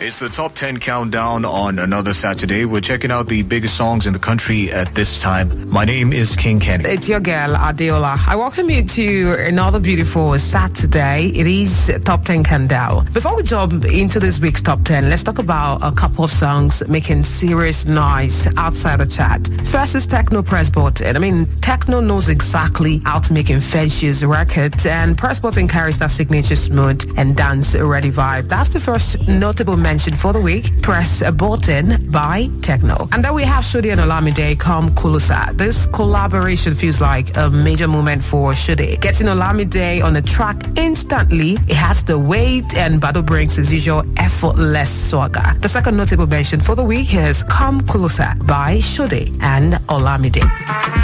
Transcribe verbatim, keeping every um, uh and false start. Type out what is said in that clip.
It's the Top ten Countdown on another Saturday. We're checking out the biggest songs in the country at this time. My name is King Kenny. It's your girl, Adeola. I welcome you to another beautiful Saturday. It is Top ten Countdown. Before we jump into this week's Top ten, let's talk about a couple of songs making serious noise outside the chart. First is Techno Press Button. I mean, Techno knows exactly how to make infectious records, and Press Button carries that signature smooth and dance-ready vibe. That's the first notable mention for the week, Press a Button by Techno. And then we have Shode and Olamide, Come Closer. This collaboration feels like a major moment for Shode. Getting Olamide on the track instantly, it has the weight, and Bado brings his usual effortless swagger. The second notable mention for the week is Come Closer by Shode and Olamide.